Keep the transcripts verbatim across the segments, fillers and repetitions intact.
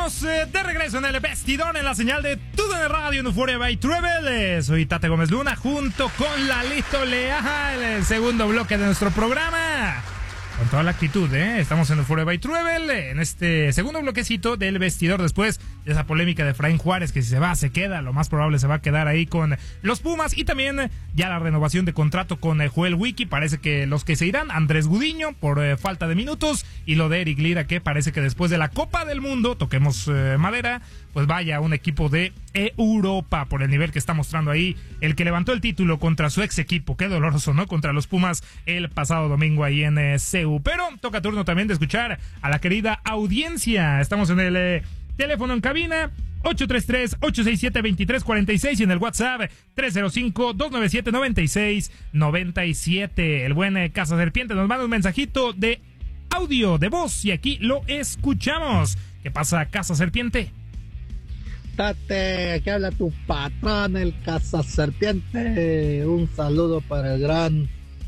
Estamos eh, de regreso en el vestidor en la señal de T U D N Radio en Euphoria by Travel. Soy Tate Gómez Luna junto con Lalito Leal, el segundo bloque de nuestro programa. Con toda la actitud, ¿eh? Estamos en Euphoria by Travel, en este segundo bloquecito del vestidor después de esa polémica de Efraín Juárez, que si se va, se queda, lo más probable se va a quedar ahí con los Pumas, y también ya la renovación de contrato con Joel Wiki. Parece que los que se irán, Andrés Gudiño por eh, falta de minutos, y lo de Eric Lira, que parece que después de la Copa del Mundo, toquemos eh, madera, pues vaya un equipo de Europa por el nivel que está mostrando ahí el que levantó el título contra su ex equipo. Qué doloroso, ¿no? Contra los Pumas el pasado domingo ahí en eh, C U. Pero toca turno también de escuchar a la querida audiencia. Estamos en el eh, teléfono en cabina ocho tres tres, ocho seis siete, dos tres cuatro seis y en el WhatsApp tres cero cinco, dos nueve siete, nueve seis nueve siete. El buen eh, Casa Serpiente nos manda un mensajito de audio, de voz, y aquí lo escuchamos. ¿Qué pasa, Casa Serpiente? Tate, aquí habla tu patrón, el Casa Serpiente. Un saludo para el gran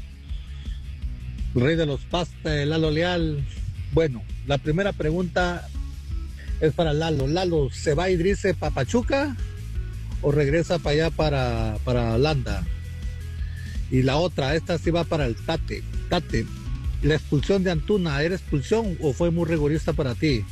rey de los pastes, Lalo Leal. Bueno, la primera pregunta es para Lalo. Lalo, ¿se va Idrice para Pachuca o regresa para allá para, para Holanda? Y la otra, esta sí va para el Tate. Tate, la expulsión de Antuna, ¿era expulsión o fue muy rigorista para ti?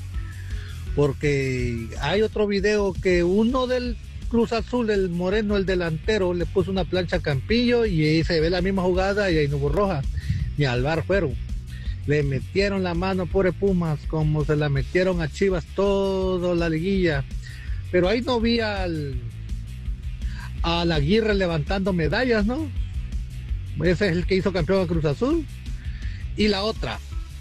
Porque hay otro video que uno del Cruz Azul, el Moreno, el delantero, le puso una plancha a Campillo y ahí se ve la misma jugada y ahí no hubo roja, ni al V A R fueron. Le metieron la mano, pobre Pumas, como se la metieron a Chivas toda la liguilla. Pero ahí no vi al al Aguirre levantando medallas, ¿no? Ese es el que hizo campeón a Cruz Azul. Y la otra,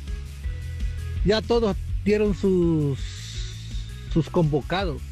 ya todos dieron sus sus convocados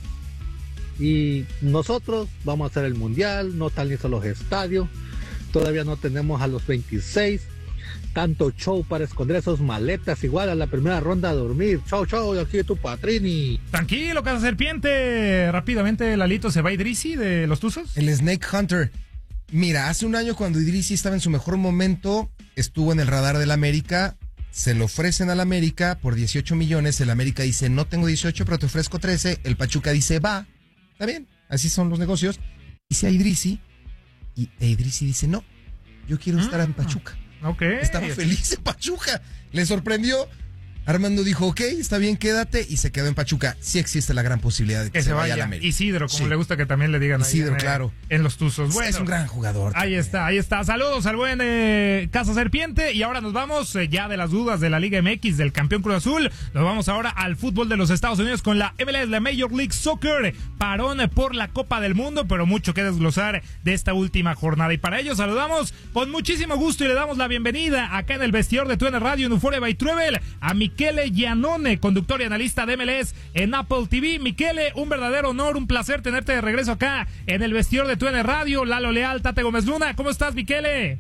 y nosotros vamos a hacer el mundial, no están listos los estadios, todavía no tenemos a los veintiséis, tanto show para esconder esos maletas, igual a la primera ronda a dormir. Chau, chau, aquí tu Patrini. Tranquilo, Casa Serpiente. Rápidamente, Lalito, ¿se va Idrisi de los Tuzos? El Snake Hunter. Mira, hace un año cuando Idrisi estaba en su mejor momento, estuvo en el radar del América. Se lo ofrecen al América por dieciocho millones, el América dice, no tengo dieciocho, pero te ofrezco trece, el Pachuca dice, va, está bien, así son los negocios, y si a Idrisi, y Idrisi dice, no, yo quiero estar en Pachuca. Ok. Estaba feliz en Pachuca, le sorprendió. Armando dijo, ok, está bien, quédate, y se quedó en Pachuca. Sí existe la gran posibilidad de que, que se, se vaya a la América. Isidro, como sí. le gusta que también le digan Isidro, ahí en, claro. en los Tuzos. Bueno, es un gran jugador. Ahí también. está, ahí está. Saludos al buen eh, Casa Serpiente. Y ahora nos vamos eh, ya de las dudas de la Liga M X, del campeón Cruz Azul. Nos vamos ahora al fútbol de los Estados Unidos con la M L S, la Major League Soccer. Parón por la Copa del Mundo, pero mucho que desglosar de esta última jornada. Y para ello saludamos con muchísimo gusto y le damos la bienvenida acá en el vestidor de T U D N Radio en Euphoria by Travel a Michele Giannone, conductor y analista de M L S en Apple T V. Michele, un verdadero honor, un placer tenerte de regreso acá en el vestidor de T U D N Radio. Lalo Leal, Tate Gómez Luna, ¿cómo estás, Michele?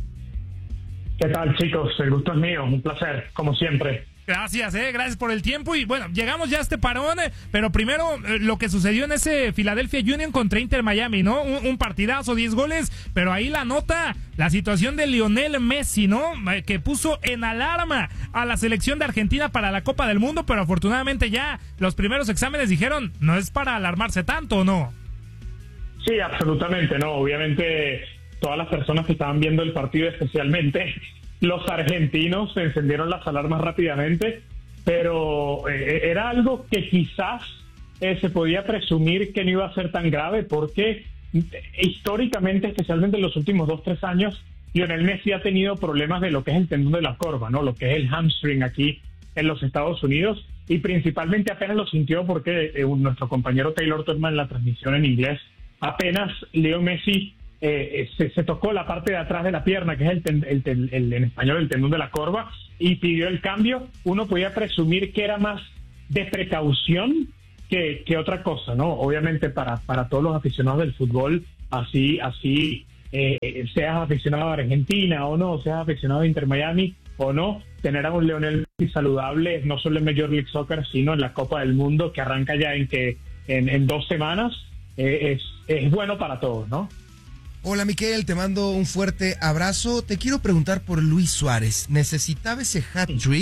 ¿Qué tal, chicos? El gusto es mío, un placer, como siempre. Gracias, eh, gracias por el tiempo. Y bueno, llegamos ya a este parón, eh, pero primero eh, lo que sucedió en ese Philadelphia Union contra Inter Miami, ¿no? Un, un partidazo, diez goles, pero ahí la nota, la situación de Lionel Messi, ¿no? Eh, que puso en alarma a la selección de Argentina para la Copa del Mundo, pero afortunadamente ya los primeros exámenes dijeron, no es para alarmarse tanto, ¿o no? Sí, absolutamente, no. Obviamente todas las personas que estaban viendo el partido, especialmente los argentinos, se encendieron las alarmas rápidamente, pero eh, era algo que quizás eh, se podía presumir que no iba a ser tan grave, porque eh, históricamente, especialmente en los últimos dos, tres años, Lionel Messi ha tenido problemas de lo que es el tendón de la corva, ¿no? Lo que es el hamstring aquí en los Estados Unidos, y principalmente apenas lo sintió porque eh, nuestro compañero Taylor Turman en la transmisión en inglés, apenas Leo Messi Eh, se, se tocó la parte de atrás de la pierna, que es el, ten, el, ten, el en español el tendón de la corva, y pidió el cambio. Uno podía presumir que era más de precaución que, que otra cosa, ¿no? Obviamente para, para todos los aficionados del fútbol, así, así eh, seas aficionado a Argentina o no, seas aficionado a Inter Miami o no, tener a un Lionel Messi saludable, no solo en Major League Soccer, sino en la Copa del Mundo, que arranca ya en que en, en dos semanas, eh, es, es bueno para todos, ¿no? Hola, Miquel, te mando un fuerte abrazo. Te quiero preguntar por Luis Suárez. Necesitaba ese hat-trick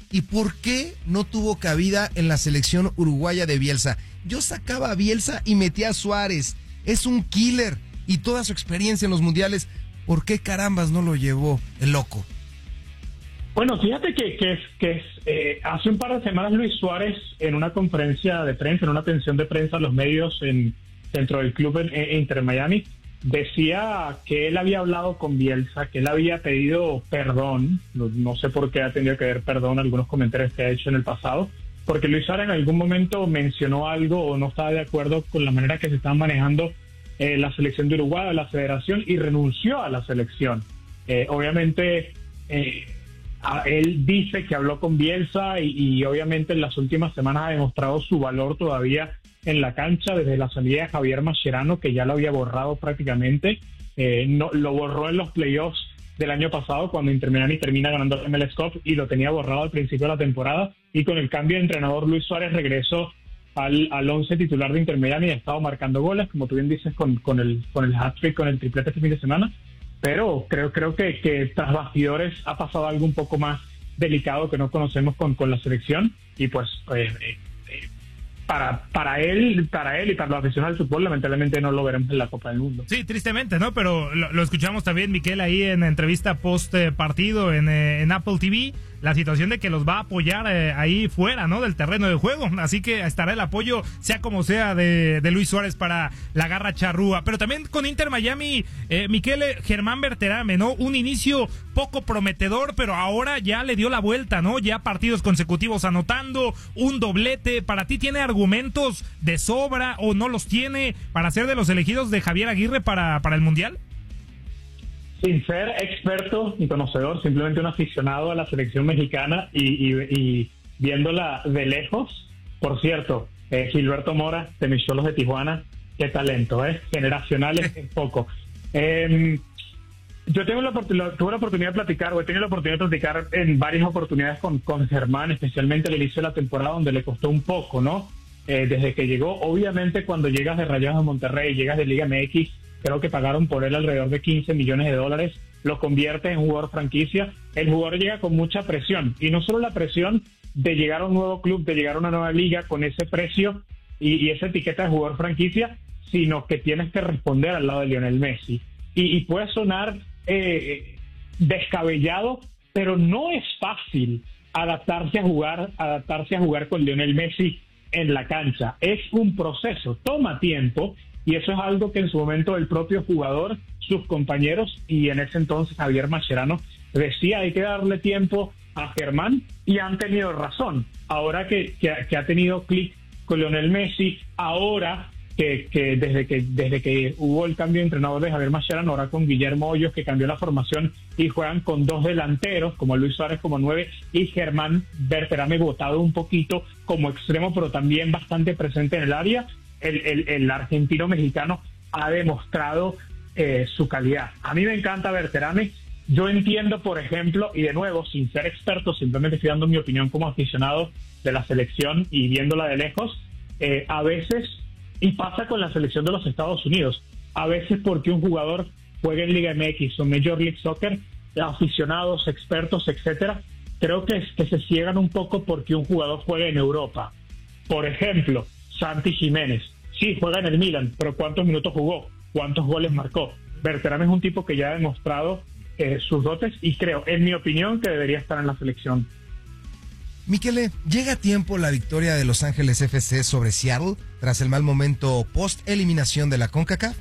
¿Y por qué no tuvo cabida en la selección uruguaya de Bielsa? Yo sacaba a Bielsa y metía a Suárez. Es un killer. Y toda su experiencia en los mundiales, ¿por qué carambas no lo llevó el loco? Bueno, fíjate que, que, es, que es, eh, hace un par de semanas Luis Suárez, en una conferencia de prensa, en una atención de prensa a los medios en, dentro del club en, en Inter Miami, decía que él había hablado con Bielsa, que él había pedido perdón. No, no sé por qué ha tenido que ver perdón algunos comentarios que ha hecho en el pasado, porque Luis Suárez en algún momento mencionó algo o no estaba de acuerdo con la manera que se estaban manejando eh, la selección de Uruguay, la federación, y renunció a la selección. Eh, obviamente, eh, a, él dice que habló con Bielsa y, y obviamente en las últimas semanas ha demostrado su valor todavía en la cancha, desde la salida de Javier Mascherano, que ya lo había borrado prácticamente. Eh, no, lo borró en los playoffs del año pasado, cuando Inter Miami termina ganando el M L S Cup, y lo tenía borrado al principio de la temporada, y con el cambio de entrenador Luis Suárez regresó al, al once titular de Inter Miami y ha estado marcando goles, como tú bien dices, con, con el con el hat-trick, con el triplete este fin de semana. Pero creo creo que, que tras bastidores ha pasado algo un poco más delicado que no conocemos con, con la selección, y pues eh, eh, Para, para él para él y para los aficionados al fútbol, lamentablemente no lo veremos en la Copa del Mundo. Sí, tristemente, ¿no? Pero lo, lo escuchamos también, Miquel, ahí en entrevista post eh, partido en, eh, en Apple T V, la situación de que los va a apoyar eh, ahí fuera, ¿no? Del terreno de juego. Así que estará el apoyo, sea como sea, de, de Luis Suárez para la garra charrúa. Pero también con Inter Miami, eh, Miquel, Germán Berterame, ¿no? Un inicio poco prometedor, pero ahora ya le dio la vuelta, ¿no? Ya partidos consecutivos anotando, un doblete. ¿Para ti tiene argumentos de sobra o no los tiene para ser de los elegidos de Javier Aguirre para, para el Mundial? Sin ser experto ni conocedor, simplemente un aficionado a la selección mexicana y, y, y viéndola de lejos. Por cierto, eh, Gilberto Mora, de mis Cholos de Tijuana, qué talento, ¿eh? Generacional es poco. Eh, yo tengo la, la, tuve la oportunidad de platicar, o he tenido la oportunidad de platicar en varias oportunidades con, con Germán, especialmente al inicio de la temporada, donde le costó un poco, ¿no? Eh, desde que llegó, obviamente cuando llegas de Rayados de Monterrey, llegas de Liga M X, creo que pagaron por él alrededor de quince millones de dólares, lo convierte en jugador franquicia. El jugador llega con mucha presión, y no solo la presión de llegar a un nuevo club, de llegar a una nueva liga con ese precio y, y esa etiqueta de jugador franquicia, sino que tienes que responder al lado de Lionel Messi. Y, y puede sonar eh, descabellado, pero no es fácil adaptarse a jugar, adaptarse a jugar con Lionel Messi en la cancha. Es un proceso, toma tiempo. Y eso es algo que en su momento el propio jugador, sus compañeros y en ese entonces Javier Mascherano decía: hay que darle tiempo a Germán, y han tenido razón. Ahora que, que, que ha tenido clic con Lionel Messi, ahora que, que desde que desde que hubo el cambio de entrenador de Javier Mascherano, ahora con Guillermo Hoyos, que cambió la formación y juegan con dos delanteros, como Luis Suárez como nueve, y Germán Berterame botado un poquito como extremo, pero también bastante presente en el área. El, el, el argentino mexicano ha demostrado eh, su calidad. A mí me encanta Berterame. Yo entiendo, por ejemplo, y de nuevo, sin ser experto, simplemente estoy dando mi opinión como aficionado de la selección y viéndola de lejos, eh, a veces, y pasa con la selección de los Estados Unidos, a veces porque un jugador juega en Liga M X o Major League Soccer, aficionados, expertos, etcétera, creo que, que se ciegan un poco porque un jugador juega en Europa. Por ejemplo, Santi Jiménez, sí, juega en el Milan, pero ¿cuántos minutos jugó? ¿Cuántos goles marcó? Berterame es un tipo que ya ha demostrado eh, sus dotes, y creo, en mi opinión, que debería estar en la selección. Miquele, ¿llega a tiempo la victoria de Los Ángeles F C sobre Seattle tras el mal momento post-eliminación de la CONCACAF?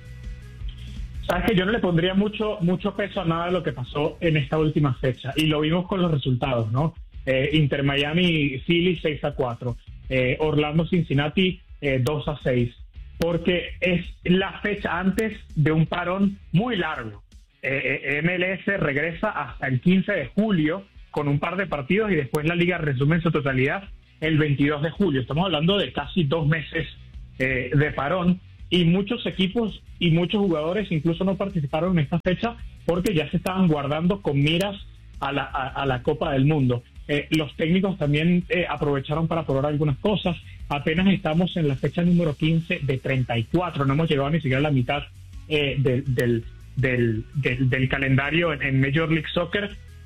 Sabes que yo no le pondría mucho, mucho peso a nada de lo que pasó en esta última fecha, y lo vimos con los resultados, ¿no? Eh, Inter Miami, Philly seis a cuatro. Eh, Orlando Cincinnati eh, dos a seis, porque es la fecha antes de un parón muy largo. Eh, M L S regresa hasta el quince de julio con un par de partidos, y después la liga resume en su totalidad el veintidós de julio. Estamos hablando de casi dos meses eh, de parón, y muchos equipos y muchos jugadores incluso no participaron en esta fecha porque ya se estaban guardando con miras a la, a, a la Copa del Mundo. Eh, los técnicos también eh, aprovecharon para probar algunas cosas. Apenas estamos en la fecha número quince de treinta y cuatro, no hemos llegado ni siquiera a la mitad eh, del, del, del, del, del calendario en, en Major League Soccer.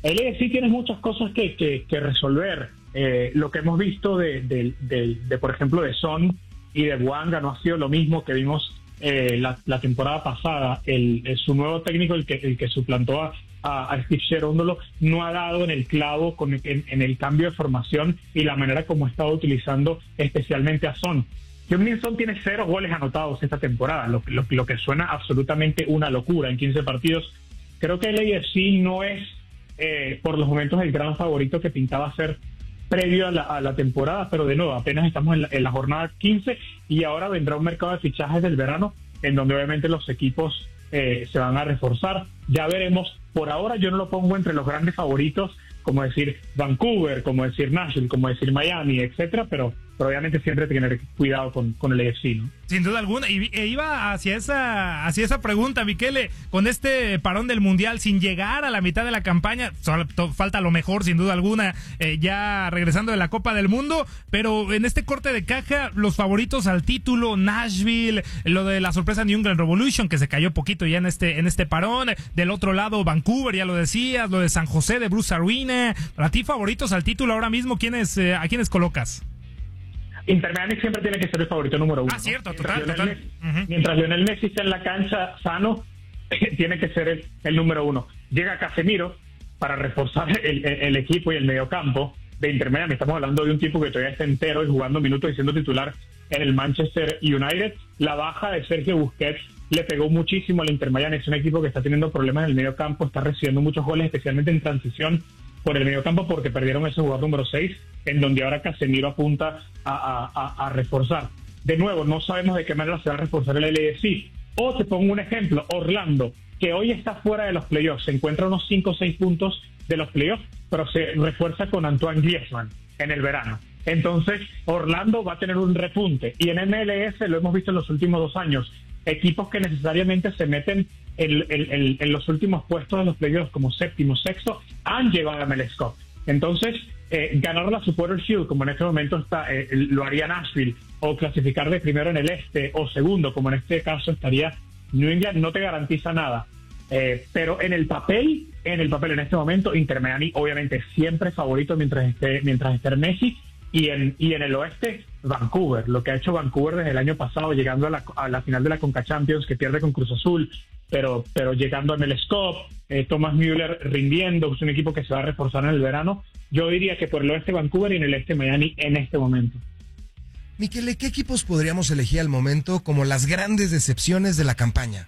el A F C tiene muchas cosas que, que, que resolver. Eh, lo que hemos visto de, de, de, de, por ejemplo, de Son y de Bouanga no ha sido lo mismo que vimos eh, la, la temporada pasada. El, el, su nuevo técnico, el que, el que suplantó a, a, a Steve Cherundolo, no ha dado en el clavo con, en, en el cambio de formación y la manera como ha estado utilizando especialmente a Son. Heung-min Son tiene cero goles anotados esta temporada, lo, lo, lo que suena absolutamente una locura en quince partidos. Creo que el A F C no es, eh, por los momentos, el gran favorito que pintaba ser previo a la, a la temporada, pero de nuevo, apenas estamos en la, en la jornada quince y ahora vendrá un mercado de fichajes del verano en donde obviamente los equipos eh, se van a reforzar. Ya veremos. Por ahora yo no lo pongo entre los grandes favoritos, como decir Vancouver, como decir Nashville, como decir Miami, etcétera, pero, pero obviamente siempre hay que tener cuidado con, con el A F C, ¿no? Sin duda alguna, y e iba hacia esa hacia esa pregunta, Michele, con este parón del Mundial, sin llegar a la mitad de la campaña, solo falta lo mejor, sin duda alguna, eh, ya regresando de la Copa del Mundo, pero en este corte de caja, los favoritos al título, Nashville, lo de la sorpresa New England Revolution, que se cayó poquito ya en este en este parón, del otro lado Vancouver, ya lo decías, lo de San José de Bruce Arena. Para ti, favoritos al título ahora mismo, ¿quiénes, eh, ¿a quiénes colocas? Inter Miami siempre tiene que ser el favorito número uno. Ah, cierto, ¿no? total, Mientras total. Lionel, uh-huh. Mientras Lionel Messi está en la cancha sano, tiene que ser el, el número uno. Llega Casemiro para reforzar el, el, el equipo y el mediocampo de Inter Miami. Estamos hablando de un tipo que todavía está entero y jugando minutos y siendo titular en el Manchester United. La baja de Sergio Busquets le pegó muchísimo al Inter Miami. Es un equipo que está teniendo problemas en el mediocampo, está recibiendo muchos goles, especialmente en transición por el mediocampo, porque perdieron ese jugador número seis, en donde ahora Casemiro apunta a, a, a, a reforzar. De nuevo, no sabemos de qué manera se va a reforzar el L A F C. O te pongo un ejemplo, Orlando, que hoy está fuera de los playoffs, se encuentra a unos cinco o seis puntos de los playoffs, pero se refuerza con Antoine Griezmann en el verano. Entonces, Orlando va a tener un repunte. Y en M L S lo hemos visto en los últimos dos años. Equipos que necesariamente se meten en, en, en, en los últimos puestos de los playoffs como séptimo, sexto, han llegado a M L S Cup. Entonces, eh, ganar la Supporter Shield, como en este momento está, eh, lo haría Nashville, o clasificar de primero en el este, o segundo, como en este caso estaría New England, no te garantiza nada. Eh, pero en el papel, en el papel en este momento, Inter Miami obviamente siempre favorito mientras esté, mientras esté Messi. Y en, y en el oeste, Vancouver, lo que ha hecho Vancouver desde el año pasado, llegando a la, a la final de la Conca Champions, que pierde con Cruz Azul, pero, pero llegando a M L S Cup, eh, Thomas Müller rindiendo, es un equipo que se va a reforzar en el verano. Yo diría que por el oeste Vancouver y en el este Miami en este momento. Michele, ¿qué equipos podríamos elegir al momento como las grandes decepciones de la campaña?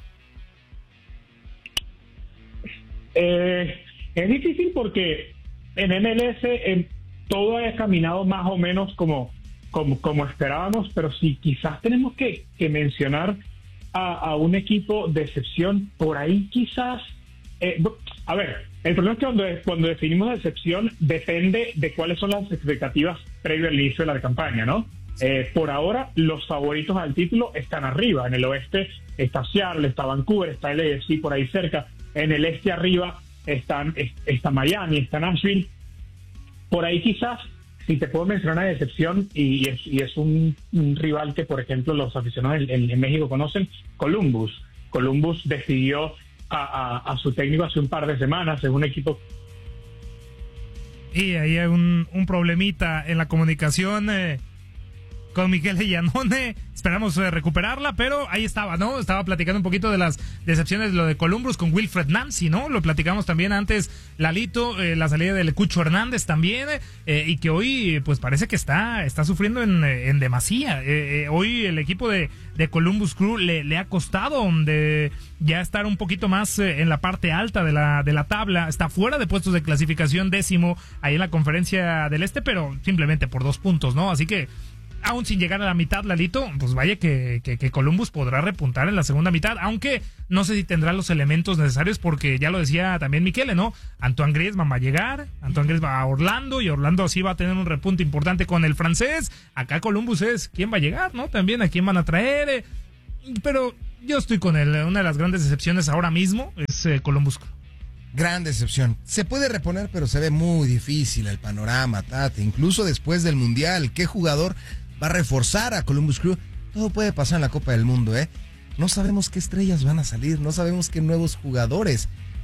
Eh, es difícil porque en M L S... En, todo ha caminado más o menos como, como, como esperábamos, pero si quizás tenemos que, que mencionar a, a un equipo de excepción, por ahí quizás... Eh, a ver, el problema es que cuando, cuando definimos excepción depende de cuáles son las expectativas previo al inicio de la campaña, ¿no? Eh, por ahora, los favoritos al título están arriba. En el oeste está Seattle, está Vancouver, está el A F C por ahí cerca. En el este arriba están, está Miami, está Nashville. Por ahí quizás, si te puedo mencionar una decepción, y es, y es un, un rival que, por ejemplo, los aficionados en, en, en México conocen, Columbus. Columbus decidió a, a, a su técnico hace un par de semanas, es un equipo... Y ahí hay un, un problemita en la comunicación eh, con Michele Iannone. Esperamos eh, recuperarla, pero ahí estaba, ¿no? Estaba platicando un poquito de las decepciones de lo de Columbus con Wilfred Nancy, ¿no? Lo platicamos también antes, Lalito, eh, la salida del Cucho Hernández también, eh, y que hoy, pues parece que está, está sufriendo en, en demasía. Eh, eh, hoy el equipo de, de Columbus Crew le, le ha costado de ya estar un poquito más eh, en la parte alta de la, de la tabla. Está fuera de puestos de clasificación, décimo ahí en la Conferencia del Este, pero simplemente por dos puntos, ¿no? Así que aún sin llegar a la mitad, Lalito, pues vaya que, que, que Columbus podrá repuntar en la segunda mitad, aunque no sé si tendrá los elementos necesarios, porque ya lo decía también Michele, ¿no? Antoine Griezmann va a llegar, Antoine Griezmann va a Orlando, y Orlando así va a tener un repunte importante con el francés. Acá Columbus es quién va a llegar, ¿no? También a quién van a traer, pero yo estoy con él. Una de las grandes decepciones ahora mismo es eh, Columbus. Gran decepción. Se puede reponer, pero se ve muy difícil el panorama, Tate. Incluso después del Mundial, ¿qué jugador va a reforzar a Columbus Crew? Todo puede pasar en la Copa del Mundo, ¿eh? No sabemos qué estrellas van a salir, no sabemos qué nuevos jugadores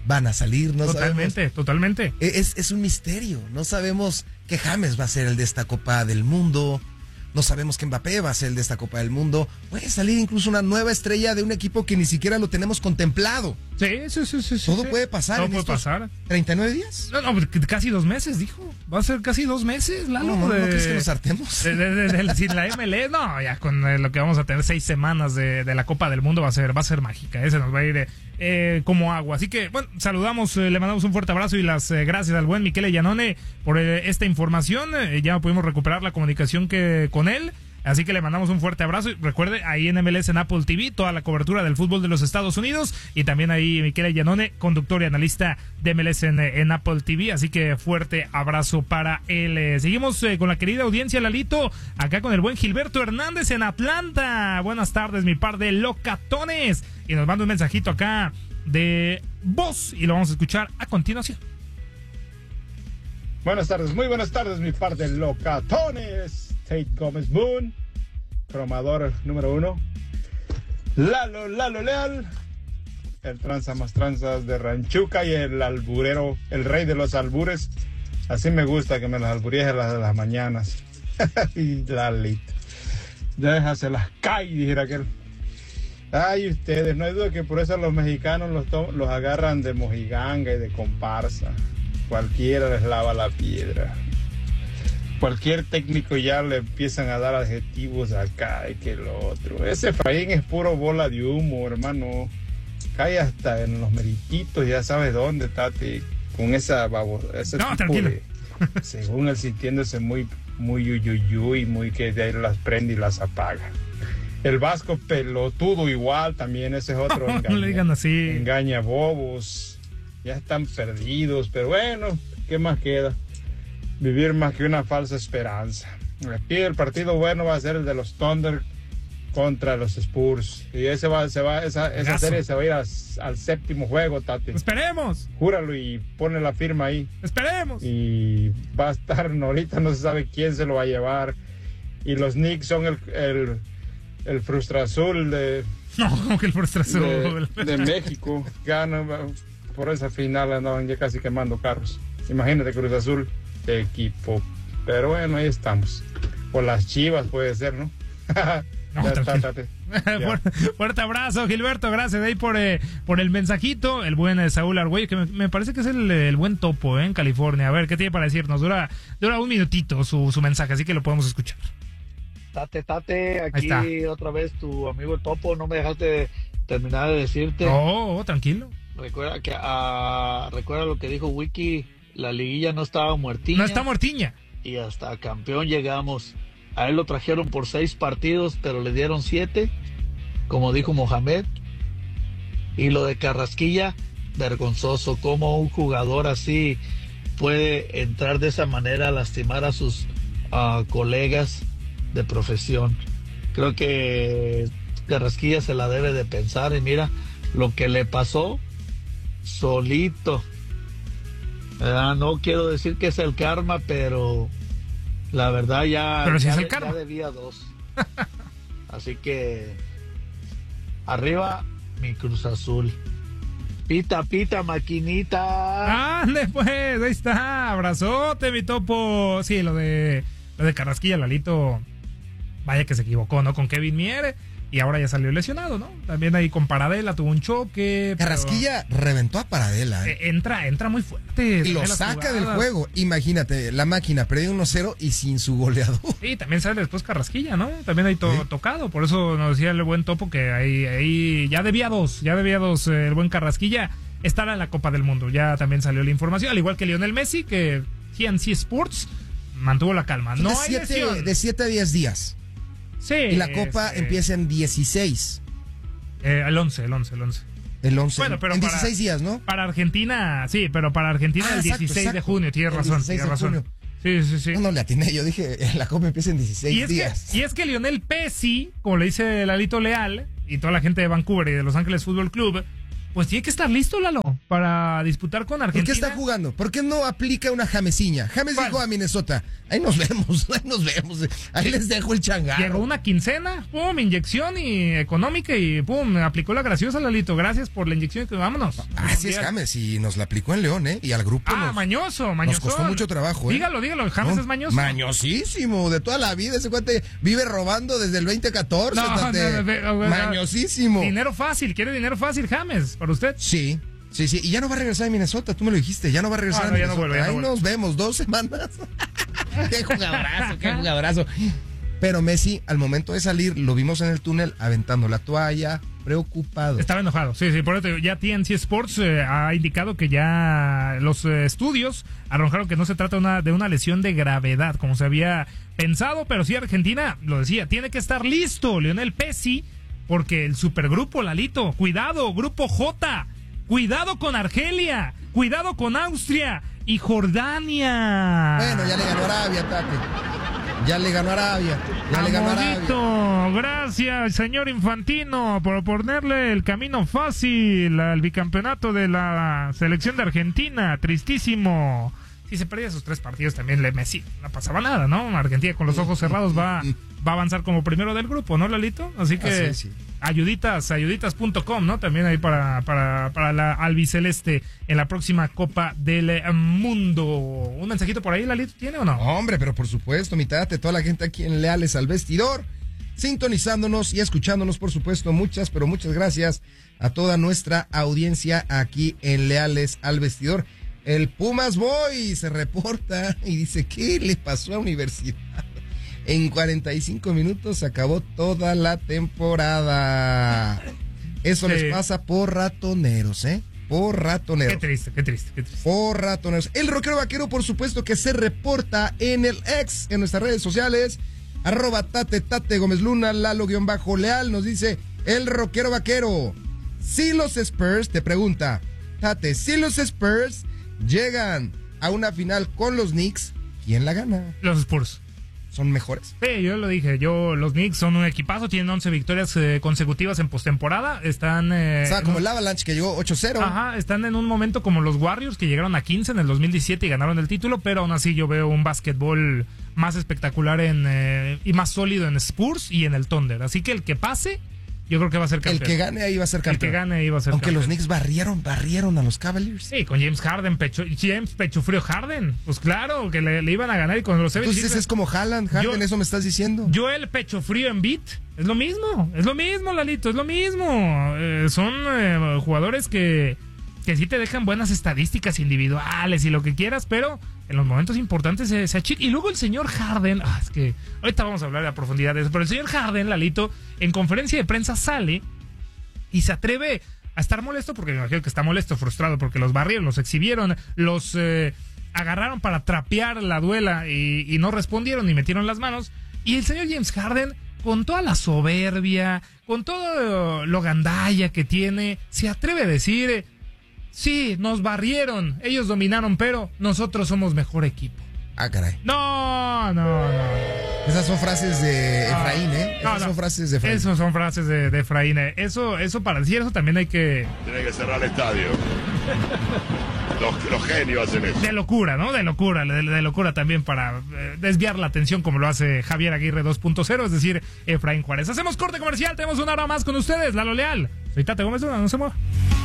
van a salir, no Totalmente, sabemos. totalmente. Es, es un misterio, no sabemos que James va a ser el de esta Copa del Mundo, no sabemos que Mbappé va a ser el de esta Copa del Mundo, puede salir incluso una nueva estrella de un equipo que ni siquiera lo tenemos contemplado. Sí, sí, sí, sí. Todo sí. puede pasar Todo en puede estos pasar. treinta y nueve días. No, no, casi dos meses, dijo. Va a ser casi dos meses, Lalo. No, no, de, ¿no crees que nos hartemos? De, de, de, de, sin la M L S, no, ya con eh, lo que vamos a tener seis semanas de, de la Copa del Mundo va a ser, va a ser mágica. Ese nos va a ir eh, como agua. Así que, bueno, saludamos, eh, le mandamos un fuerte abrazo y las eh, gracias al buen Michele Giannone por eh, esta información. Eh, ya pudimos recuperar la comunicación que con él. Así que le mandamos un fuerte abrazo y recuerde, ahí en M L S en Apple T V, toda la cobertura del fútbol de los Estados Unidos y también ahí Michele Giannone, conductor y analista de M L S en, en Apple T V, así que fuerte abrazo para él. Seguimos eh, con la querida audiencia, Lalito, acá con el buen Gilberto Hernández en Atlanta. Buenas tardes, mi par de locatones, y nos manda un mensajito acá de voz y lo vamos a escuchar a continuación. Buenas tardes, muy buenas tardes, mi par de locatones. Tate Gómez Moon, cromador número uno. Lalo, Lalo Leal, el tranza más tranzas de Ranchuca y el alburero, el rey de los albures. Así me gusta que me las alburíes a las de las mañanas. Y Lalito, déjaselas caer, dijera aquel. Ay, ustedes, no hay duda que por eso los mexicanos los, to- los agarran de mojiganga y de comparsa. Cualquiera les lava la piedra. Cualquier técnico ya le empiezan a dar adjetivos acá y que lo otro. Ese Efraín es puro bola de humo, hermano. Cae hasta en los merititos, ya sabes dónde, Tati. Con esa babosa. Ese No, tipo tranquilo. de, según él, sintiéndose muy, muy yuyuyuy, muy que de ahí las prende y las apaga. El Vasco pelotudo igual, también ese es otro. No, engaña, no le digan así. Engaña bobos. Ya están perdidos, pero bueno, ¿qué más queda? Vivir más que una falsa esperanza. Aquí el partido bueno va a ser el de los Thunder contra los Spurs. Y ese va, se va, esa, esa serie se va a ir a, al séptimo juego, Tati. Esperemos. Júralo y pone la firma ahí. Esperemos. Y va a estar, ahorita no se sabe quién se lo va a llevar. Y los Knicks son el, el, el frustra azul de, No, como que el frustración. de, de México. Gana, por esa final andaban ya casi quemando carros. Imagínate, Cruz Azul. Equipo, pero bueno, ahí estamos. O las Chivas puede ser, ¿no? No, ya está, tranquilo. tate. fuerte, fuerte abrazo, Gilberto, gracias ahí por, eh, por el mensajito, el buen eh, Saúl Argüello, que me, me parece que es el, el buen topo eh, en California. A ver, ¿qué tiene para decirnos? Dura, dura un minutito su, su mensaje, así que lo podemos escuchar. Tate, tate, aquí Ahí otra vez tu amigo el Topo, no me dejaste terminar de decirte. Oh, oh, tranquilo. Recuerda que ah, recuerda lo que dijo Wiki, la liguilla no estaba muertiña. No está muertiña. Y hasta campeón llegamos. A él lo trajeron por seis partidos, pero le dieron siete, como dijo Mohamed. Y lo de Carrasquilla, vergonzoso, como un jugador así puede entrar de esa manera a lastimar a sus uh, colegas de profesión. Creo que Carrasquilla se la debe de pensar y mira lo que le pasó solito. ¿Verdad? No quiero decir que es el karma, pero la verdad ya, pero si ya, es el ya karma. debía dos. Así que arriba mi Cruz Azul. Pita, pita, maquinita. Ande pues, ahí está, abrazote mi topo. Sí, lo de lo de Carrasquilla, Lalito, vaya que se equivocó, ¿no? Con Kevin Mier. Y ahora ya salió lesionado, ¿no? También ahí con Paradela tuvo un choque. Carrasquilla pero... reventó a Paradela. ¿eh? Entra, entra muy fuerte. Y lo saca del juego. Imagínate, la máquina perdió uno cero y sin su goleador. Y también sale después Carrasquilla, ¿no? También ahí to- ¿Sí? tocado. Por eso nos decía el buen topo que ahí, ahí ya debía dos, ya debía dos eh, el buen Carrasquilla estar en la Copa del Mundo. Ya también salió la información, al igual que Lionel Messi, que T N C Sports mantuvo la calma. No de hay siete, lesión. De siete a diez días. Sí. Y la Copa este, empieza en dieciséis. Eh, el once, el once, el once. El once. Bueno, pero en para, dieciséis días, ¿no? Para Argentina, sí, pero para Argentina ah, el exacto, dieciséis exacto. de junio, tienes razón, tienes razón. Junio. Sí, sí, sí. No, no le atiné, yo dije, la Copa empieza en dieciséis y es días. Que, y es que Lionel Messi, como le dice Lalito Leal, y toda la gente de Vancouver y de Los Ángeles Fútbol Club, pues tiene que estar listo, Lalo. para disputar con Argentina. ¿Por qué está jugando? ¿Por qué no aplica una Jamesiña? James ¿Cuál? dijo a Minnesota, ahí nos vemos, ahí nos vemos, ahí les dejo el changarro. Llegó una quincena, pum, inyección y económica y pum, aplicó la graciosa, Lalito. Gracias por la inyección, que vámonos. Así es James, y nos la aplicó en León, ¿eh? Y al grupo Ah, nos, mañoso, mañoso. nos costó mucho trabajo, ¿eh? Dígalo, dígalo, James ¿No? es mañoso. Mañosísimo, de toda la vida, ese cuate vive robando desde el veinte catorce, No, tate. no, no, no, no, Mañosísimo. Dinero fácil, quiere dinero fácil, James, para usted. Sí. Sí, sí, y ya no va a regresar a Minnesota, tú me lo dijiste, ya no va a regresar Ah, a no, ya no Minnesota. vuelve, ya no Ahí vuelve. nos vemos, dos semanas. Qué jugadorazo, qué jugadorazo. Pero Messi, al momento de salir, lo vimos en el túnel aventando la toalla, preocupado. Estaba enojado, sí, sí, por eso ya T N C Sports eh, ha indicado que ya los eh, estudios arrojaron que no se trata una, de una lesión de gravedad, como se había pensado, pero sí Argentina, lo decía, tiene que estar listo, Lionel Messi, porque el supergrupo, Lalito, cuidado, grupo J, cuidado con Argelia, cuidado con Austria y Jordania. Bueno, ya le ganó Arabia, Tate. Ya le ganó Arabia. Ya le ganó Arabia. Amorito, gracias, señor Infantino, por ponerle el camino fácil al bicampeonato de la selección de Argentina. Tristísimo. Si se perdía esos tres partidos también le Messi, no pasaba nada, ¿no? Argentina con los ojos cerrados va, va a avanzar como primero del grupo, ¿no, Lalito? Así que Así es, sí. ayuditas, ayuditas punto com, ¿no? También ahí para, para, para la albiceleste en la próxima Copa del Mundo. ¿Un mensajito por ahí, Lalito, tiene o no? Hombre, pero por supuesto, mi tate, toda la gente aquí en Leales al Vestidor, sintonizándonos y escuchándonos, por supuesto, muchas, pero muchas gracias a toda nuestra audiencia aquí en Leales al Vestidor. El Pumas Boy se reporta y dice, ¿qué le pasó a Universidad? En cuarenta y cinco minutos se acabó toda la temporada. Eso Sí. les pasa por ratoneros, ¿eh? Por ratoneros. Qué triste, qué triste, qué triste. Por ratoneros. El rockero vaquero, por supuesto, que se reporta en el ex, en nuestras redes sociales. Arroba tate, tate, Gómez Luna, Lalo-Leal. Nos dice el rockero vaquero. Si los Spurs, te pregunta, Tate, si los Spurs llegan a una final con los Knicks, ¿quién la gana? Los Spurs. ¿Son mejores? Sí, yo lo dije, yo los Knicks son un equipazo, tienen once victorias eh, consecutivas en postemporada, están... Eh, O sea, como en el un- Avalanche que llegó ocho cero. Ajá, están en un momento como los Warriors que llegaron a quince en el dos mil diecisiete y ganaron el título, pero aún así yo veo un básquetbol más espectacular en eh, y más sólido en Spurs y en el Thunder, así que el que pase, yo creo que va a ser El campeón. que gane ahí va a ser El campeón. que gane ahí va a ser Aunque campeón. los Knicks barrieron, barrieron a los Cavaliers. Sí, con James Harden, pecho, James Pecho Frío Harden, pues claro, que le, le iban a ganar y con los Entonces setenta y six es como Haaland, Harden, Yo- eso me estás diciendo. Yo el pecho frío en beat, es lo mismo, es lo mismo, Lalito, es lo mismo. Eh, son eh, jugadores que, que sí te dejan buenas estadísticas individuales y lo que quieras, pero en los momentos importantes se, se achica. Y luego el señor Harden, ah, es que ahorita vamos a hablar a profundidad de eso, pero el señor Harden, Lalito, en conferencia de prensa sale y se atreve a estar molesto, porque me imagino que está molesto, frustrado, porque los barrieron, los exhibieron, los eh, agarraron para trapear la duela y, y no respondieron ni metieron las manos. Y el señor James Harden, con toda la soberbia, con todo lo gandalla que tiene, se atreve a decir, sí, nos barrieron, ellos dominaron, pero nosotros somos mejor equipo. Ah, caray. No, no, no. Esas son frases de No, Efraín, ¿eh? no, Esas no. son frases de Efraín. Esas son frases de, de Efraín. eh. Eso, eso para decir eso también hay que... Tiene que cerrar el estadio. Los, los genios hacen eso. De locura, ¿no? De locura, de, de locura también para eh, desviar la atención como lo hace Javier Aguirre dos punto cero, es decir, Efraín Juárez. Hacemos corte comercial, tenemos una hora más con ustedes, Lalo Leal. Soy Tate Gómez Luna, no se mueva.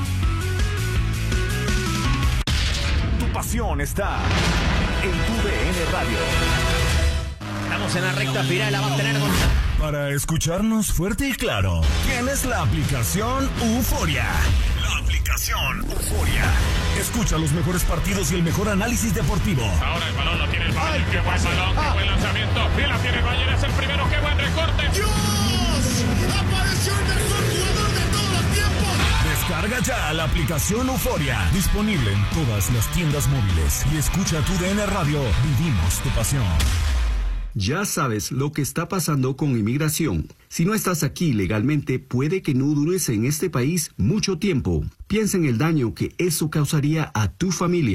Tu pasión está en tu D N Radio. Estamos en la recta final, la va a tener Gonzalo. Para escucharnos fuerte y claro, tienes la aplicación Euforia. La aplicación Euforia. Escucha los mejores partidos y el mejor análisis deportivo. Ahora el balón lo tiene el Bayern. Qué buen balón, qué buen lanzamiento. Y la tiene el Bayern, es el primero. Qué buen recorte. ¡Apareció el mejor jugador de todos los tiempos! Descarga ya la aplicación Euforia. Disponible en todas las tiendas móviles. Y escucha tu D N Radio. Vivimos tu pasión. Ya sabes lo que está pasando con inmigración. Si no estás aquí legalmente, puede que no dures en este país mucho tiempo. Piensa en el daño que eso causaría a tu familia.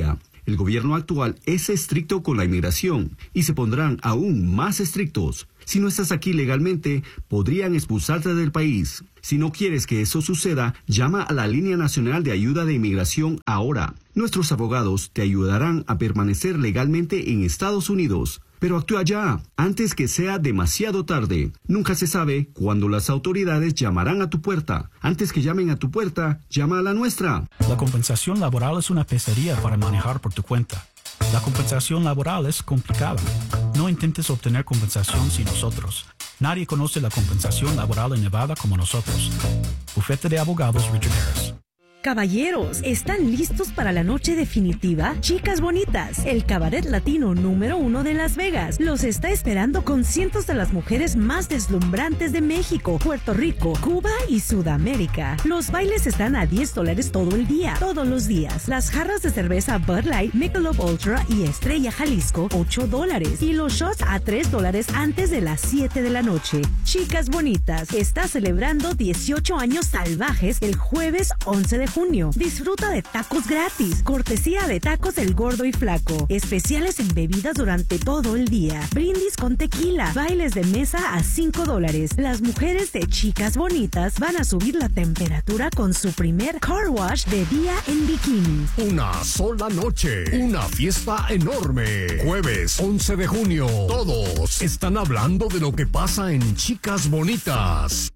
El gobierno actual es estricto con la inmigración y se pondrán aún más estrictos. Si no estás aquí legalmente, podrían expulsarte del país. Si no quieres que eso suceda, llama a la Línea Nacional de Ayuda de Inmigración ahora. Nuestros abogados te ayudarán a permanecer legalmente en Estados Unidos. Pero actúa ya, antes que sea demasiado tarde. Nunca se sabe cuándo las autoridades llamarán a tu puerta. Antes que llamen a tu puerta, llama a la nuestra. La compensación laboral es una pesadilla para manejar por tu cuenta. La compensación laboral es complicada. No intentes obtener compensación sin nosotros. Nadie conoce la compensación laboral en Nevada como nosotros. Bufete de Abogados Richard Harris. Caballeros, ¿están listos para la noche definitiva? Chicas Bonitas, el cabaret latino número uno de Las Vegas, los está esperando con cientos de las mujeres más deslumbrantes de México, Puerto Rico, Cuba y Sudamérica. Los bailes están a diez dólares todo el día, todos los días. Las jarras de cerveza Bud Light, Michelob Ultra y Estrella Jalisco, ocho dólares. Y los shots a tres dólares antes de las siete de la noche. Chicas Bonitas está celebrando dieciocho años salvajes el jueves once de junio. Disfruta de tacos gratis, cortesía de Tacos El Gordo y Flaco, especiales en bebidas durante todo el día, brindis con tequila, bailes de mesa a cinco dólares. Las mujeres de Chicas Bonitas van a subir la temperatura con su primer car wash de día en bikini. Una sola noche, una fiesta enorme. Jueves once de junio, todos están hablando de lo que pasa en Chicas Bonitas.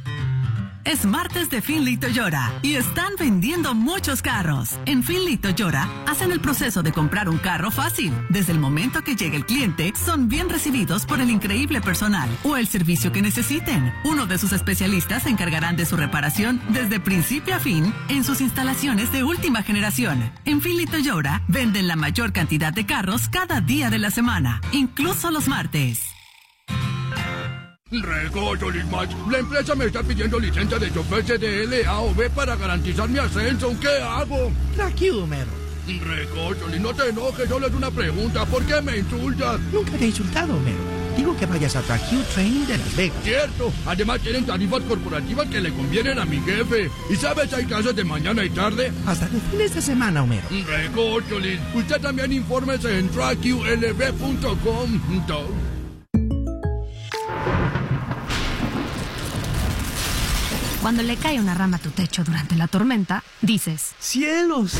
Es martes de Finley Toyota y están vendiendo muchos carros. En Finley Toyota hacen el proceso de comprar un carro fácil. Desde el momento que llegue el cliente, son bien recibidos por el increíble personal o el servicio que necesiten. Uno de sus especialistas se encargarán de su reparación desde principio a fin en sus instalaciones de última generación. En Finley Toyota venden la mayor cantidad de carros cada día de la semana, incluso los martes. Recocho, Lismach. La empresa me está pidiendo licencia de chofer C D L A o B para garantizar mi ascenso. ¿Qué hago? Tranquilo, Homero. Recocho, no te enojes, solo es una pregunta. ¿Por qué me insultas? Nunca te he insultado, Homero. Digo que vayas a Tracue Training de Las Vegas. Cierto. Además tienen tarifas corporativas que le convienen a mi jefe. ¿Y sabes, hay clases de mañana y tarde? Hasta de fines de semana, Homero. Recocho, Liz. Usted también infórmese en tracue l b punto com. Cuando le cae una rama a tu techo durante la tormenta, dices: ¡cielos!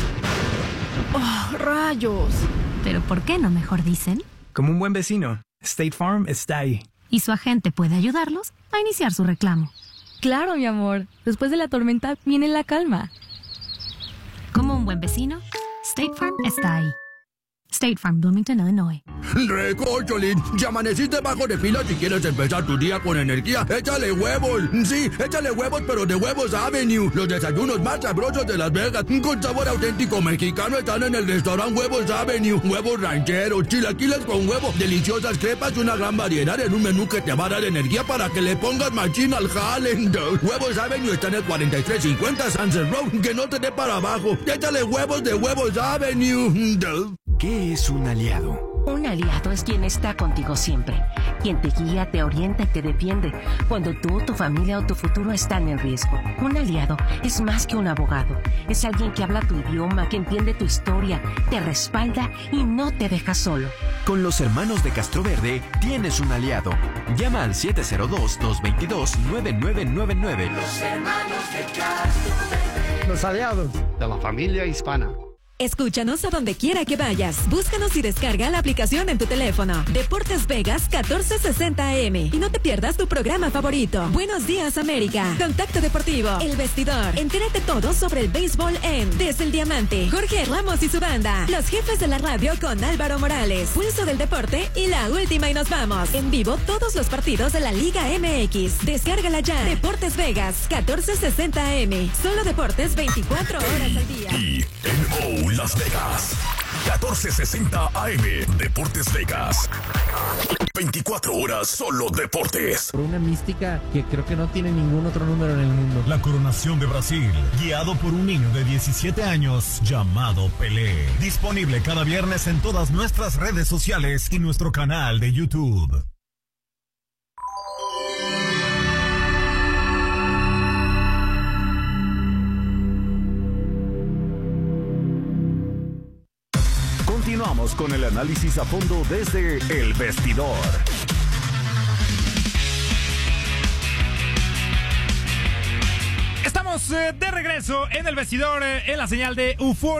¡Oh, rayos! Pero ¿por qué no mejor dicen? Como un buen vecino, State Farm está ahí. Y su agente puede ayudarlos a iniciar su reclamo. Claro, mi amor. Después de la tormenta viene la calma. Como un buen vecino, State Farm está ahí. State Farm, Bloomington, Illinois. Recocholín, ya amaneciste bajo de pila si quieres empezar tu día con energía. ¡Échale huevos! Sí, échale huevos, pero de Huevos Avenue. Los desayunos más sabrosos de Las Vegas, con sabor auténtico mexicano, están en el restaurante Huevos Avenue. Huevos rancheros, chilaquiles con huevo, deliciosas crepas y una gran variedad en un menú que te va a dar energía para que le pongas machín al jale. Huevos Avenue está en el cuarenta y tres cincuenta Sunset Road, que no te dé para abajo. ¡Échale huevos de Huevos Avenue! ¿Qué es un aliado? Un aliado es quien está contigo siempre, quien te guía, te orienta y te defiende cuando tú, tu familia o tu futuro están en riesgo. Un aliado es más que un abogado, es alguien que habla tu idioma, que entiende tu historia, te respalda y no te deja solo. Con los hermanos de Castroverde tienes un aliado. Llama al siete cero dos, dos dos dos, nueve nueve nueve nueve. Los hermanos de Castroverde. Los aliados de la familia hispana. Escúchanos a donde quiera que vayas. Búscanos y descarga la aplicación en tu teléfono. Deportes Vegas catorce sesenta A M. Y no te pierdas tu programa favorito. Buenos Días, América. Contacto Deportivo. El Vestidor. Entérate todo sobre el béisbol en Desde el Diamante. Jorge Ramos y su banda. Los jefes de la radio con Álvaro Morales. Pulso del deporte y la última y nos vamos. En vivo todos los partidos de la Liga M X. Descárgala ya. Deportes Vegas catorce sesenta A M. Solo deportes veinticuatro horas al día. Y en O Las Vegas, catorce sesenta A M, Deportes Vegas. veinticuatro horas solo deportes. Por una mística que creo que no tiene ningún otro número en el mundo. La coronación de Brasil, guiado por un niño de diecisiete años llamado Pelé. Disponible cada viernes en todas nuestras redes sociales y nuestro canal de YouTube. Continuamos con el análisis a fondo desde El Vestidor. Estamos eh, de regreso en El Vestidor, eh, en la señal de Euforia.